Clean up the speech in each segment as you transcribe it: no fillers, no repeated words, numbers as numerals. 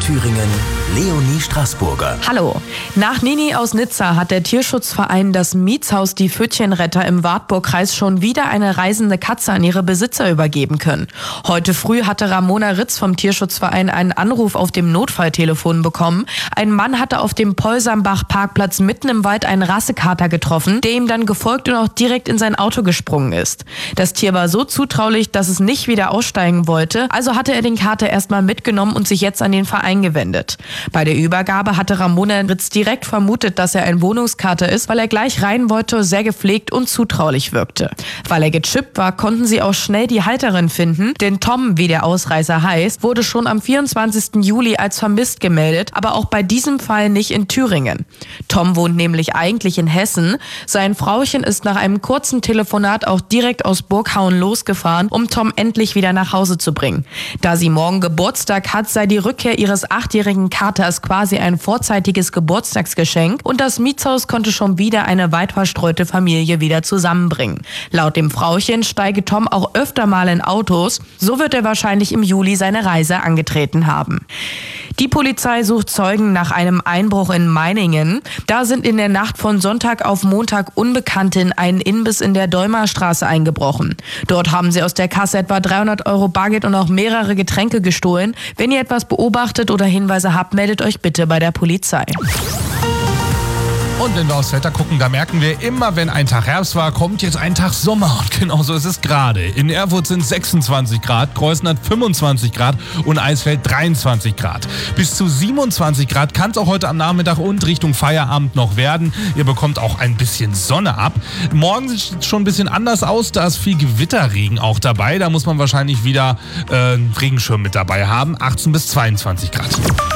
Thüringen, Leonie Straßburger. Hallo. Nach Nini aus Nizza hat der Tierschutzverein Das Mietshaus Die Pfötchenretter im Wartburgkreis schon wieder eine reisende Katze an ihre Besitzer übergeben können. Heute früh hatte Ramona Ritz vom Tierschutzverein einen Anruf auf dem Notfalltelefon bekommen. Ein Mann hatte auf dem Polsambach-Parkplatz mitten im Wald einen Rassekater getroffen, der ihm dann gefolgt und auch direkt in sein Auto gesprungen ist. Das Tier war so zutraulich, dass es nicht wieder aussteigen wollte, also hatte er den Kater erstmal mitgenommen und sich jetzt an den Verein gewendet. Bei der Übergabe hatte Ramona Ritz direkt vermutet, dass er ein Wohnungskater ist, weil er gleich rein wollte, sehr gepflegt und zutraulich wirkte. Weil er gechippt war, konnten sie auch schnell die Halterin finden, denn Tom, wie der Ausreißer heißt, wurde schon am 24. Juli als vermisst gemeldet, aber auch bei diesem Fall nicht in Thüringen. Tom wohnt nämlich eigentlich in Hessen. Sein Frauchen ist nach einem kurzen Telefonat auch direkt aus Burghauen losgefahren, um Tom endlich wieder nach Hause zu bringen. Da sie morgen Geburtstag hat, sei die Rückkehr ihres 8-jährigen Katers quasi ein vorzeitiges Geburtstagsgeschenk und das Mietshaus konnte schon wieder eine weit verstreute Familie wieder zusammenbringen. Laut dem Frauchen steige Tom auch öfter mal in Autos, so wird er wahrscheinlich im Juli seine Reise angetreten haben. Die Polizei sucht Zeugen nach einem Einbruch in Meiningen. Da sind in der Nacht von Sonntag auf Montag Unbekannte in einen Imbiss in der Däumerstraße eingebrochen. Dort haben sie aus der Kasse etwa 300 € Bargeld und auch mehrere Getränke gestohlen. Wenn ihr etwas beobachtet oder Hinweise habt, meldet euch bitte bei der Polizei. Und wenn wir aufs Wetter gucken, da merken wir immer, wenn ein Tag Herbst war, kommt jetzt ein Tag Sommer. Und genau so ist es gerade. In Erfurt sind 26 Grad, Kreuzen hat 25 Grad und Eisfeld 23 Grad. Bis zu 27 Grad kann es auch heute am Nachmittag und Richtung Feierabend noch werden. Ihr bekommt auch ein bisschen Sonne ab. Morgen sieht es schon ein bisschen anders aus. Da ist viel Gewitterregen auch dabei. Da muss man wahrscheinlich wieder einen Regenschirm mit dabei haben. 18 bis 22 Grad.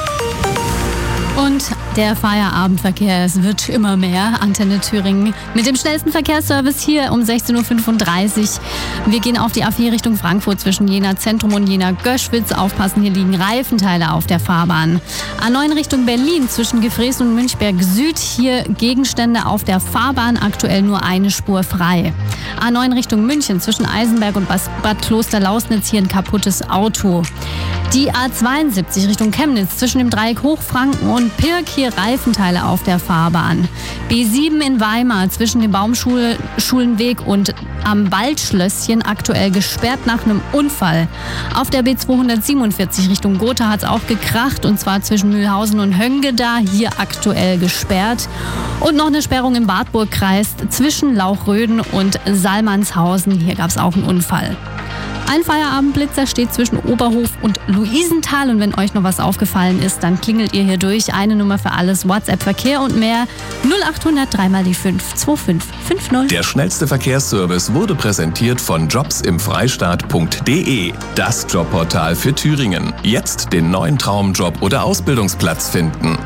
Und der Feierabendverkehr, es wird immer mehr. Antenne Thüringen mit dem schnellsten Verkehrsservice hier um 16.35 Uhr. Wir gehen auf die A4 Richtung Frankfurt zwischen Jena Zentrum und Jena Göschwitz. Aufpassen, hier liegen Reifenteile auf der Fahrbahn. A9 Richtung Berlin zwischen Gefrees und Münchberg Süd. Hier Gegenstände auf der Fahrbahn, aktuell nur eine Spur frei. A9 Richtung München zwischen Eisenberg und Bad Klosterlausnitz, hier ein kaputtes Auto. Die A72 Richtung Chemnitz zwischen dem Dreieck Hochfranken und Pirk, hier Reifenteile auf der Fahrbahn. B7 in Weimar zwischen dem Baumschulenweg und am Waldschlösschen aktuell gesperrt nach einem Unfall. Auf der B247 Richtung Gotha hat es auch gekracht und zwar zwischen Mühlhausen und Höngeda, hier aktuell gesperrt. Und noch eine Sperrung im Wartburgkreis zwischen Lauchröden und Salmanshausen, hier gab es auch einen Unfall. Ein Feierabendblitzer steht zwischen Oberhof und Luisenthal und wenn euch noch was aufgefallen ist, dann klingelt ihr hier durch. Eine Nummer für alles, WhatsApp, Verkehr und mehr 0800 3 mal die 5 2550. Der schnellste Verkehrsservice wurde präsentiert von jobsimfreistaat.de, das Jobportal für Thüringen. Jetzt den neuen Traumjob oder Ausbildungsplatz finden.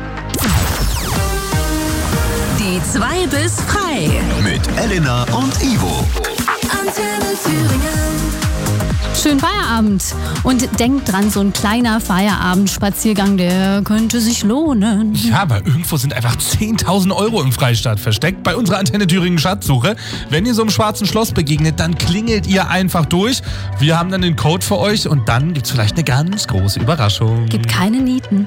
Die 2 bis frei. Mit Elena und Ivo. Antenne Thüringen. Schönen Feierabend und denkt dran, so ein kleiner Feierabendspaziergang, der könnte sich lohnen. Ja, aber irgendwo sind einfach 10.000 € im Freistaat versteckt bei unserer Antenne Thüringen Schatzsuche. Wenn ihr so einem schwarzen Schloss begegnet, dann klingelt ihr einfach durch. Wir haben dann den Code für euch und dann gibt's vielleicht eine ganz große Überraschung. Gibt keine Nieten.